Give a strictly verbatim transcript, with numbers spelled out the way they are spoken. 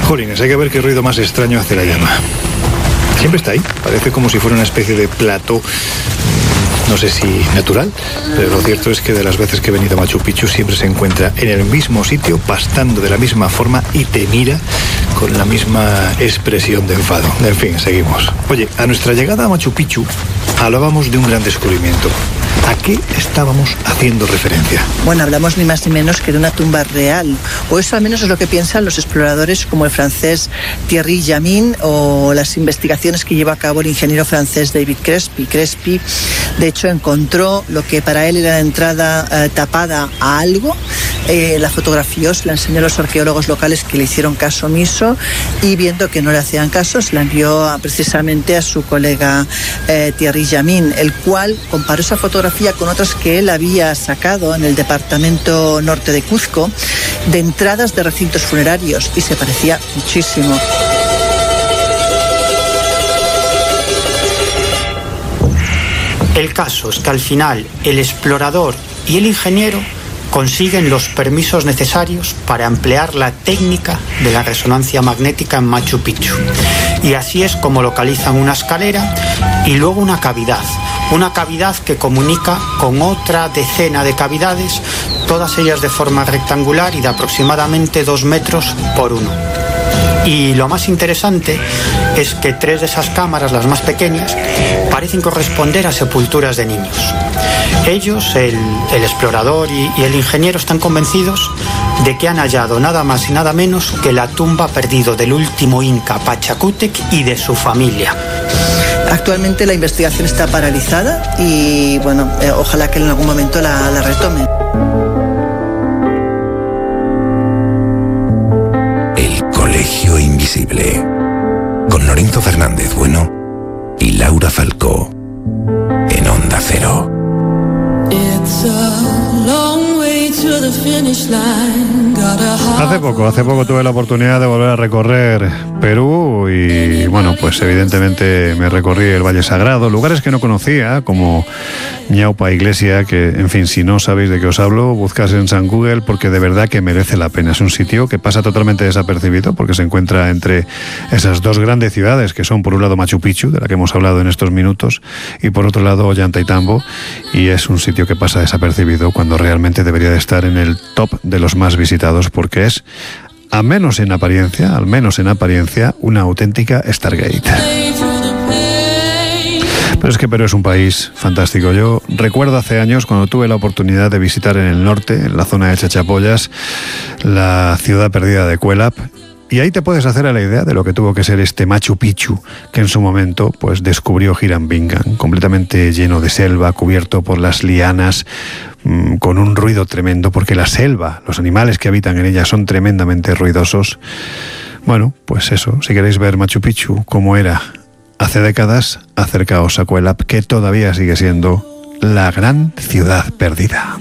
Jolines, hay que ver qué ruido más extraño hace la llama. Siempre está ahí, parece como si fuera una especie de plato, no sé si natural, pero lo cierto es que de las veces que he venido a Machu Picchu siempre se encuentra en el mismo sitio, pastando de la misma forma y te mira con la misma expresión de enfado. En fin, seguimos. Oye, a nuestra llegada a Machu Picchu hablábamos de un gran descubrimiento. ¿A qué estábamos haciendo referencia? Bueno, hablamos ni más ni menos que de una tumba real, o eso al menos es lo que piensan los exploradores como el francés Thierry Jamin o las investigaciones que lleva a cabo el ingeniero francés David Crespi. Crespi, de hecho, encontró lo que para él era la entrada eh, tapada a algo, eh, la fotografió, se la enseñó a los arqueólogos locales que le hicieron caso omiso y viendo que no le hacían caso, se la envió a, precisamente a su colega eh, Thierry Jamin, el cual comparó esa fotografía con otras que él había sacado en el departamento norte de Cuzco de entradas de recintos funerarios y se parecía muchísimo. El caso es que al final el explorador y el ingeniero consiguen los permisos necesarios para emplear la técnica de la resonancia magnética en Machu Picchu. Y así es como localizan una escalera y luego una cavidad. Una cavidad que comunica con otra decena de cavidades, todas ellas de forma rectangular y de aproximadamente dos metros por uno. Y lo más interesante es que tres de esas cámaras, las más pequeñas, parecen corresponder a sepulturas de niños. Ellos, el, el explorador y, y el ingeniero, están convencidos de que han hallado nada más y nada menos que la tumba perdida del último inca Pachacútec y de su familia. Actualmente la investigación está paralizada y bueno, eh, ojalá que en algún momento la, la retomen. El Colegio Invisible, con Lorenzo Fernández Bueno y Laura Falcó, en Onda Cero. Hace poco, hace poco tuve la oportunidad de volver a recorrer Perú y bueno, pues evidentemente me recorrí el Valle Sagrado, lugares que no conocía, como Ñaupa Iglesia, que en fin, si no sabéis de qué os hablo, buscad en San Google porque de verdad que merece la pena. Es un sitio que pasa totalmente desapercibido porque se encuentra entre esas dos grandes ciudades que son por un lado Machu Picchu, de la que hemos hablado en estos minutos, y por otro lado Ollantaytambo, y es un sitio que pasa desapercibido cuando realmente debería de estar en el top de los más visitados porque es, al menos en apariencia, al menos en apariencia, una auténtica Stargate. Pero es que Perú es un país fantástico. Yo recuerdo hace años cuando tuve la oportunidad de visitar en el norte, en la zona de Chachapoyas, la ciudad perdida de Cuelap. Y ahí te puedes hacer a la idea de lo que tuvo que ser este Machu Picchu, que en su momento pues descubrió Hiram Bingham, completamente lleno de selva, cubierto por las lianas, mmm, con un ruido tremendo, porque la selva, los animales que habitan en ella son tremendamente ruidosos. Bueno, pues eso, si queréis ver Machu Picchu como era hace décadas, acercaos a Cuelap, que todavía sigue siendo la gran ciudad perdida.